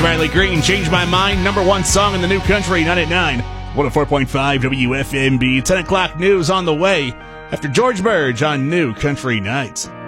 Riley Green, Change My Mind, number one song in the new country, 989, 104.5 WFMB. 10 o'clock news on the way after George Burge on New Country Nights.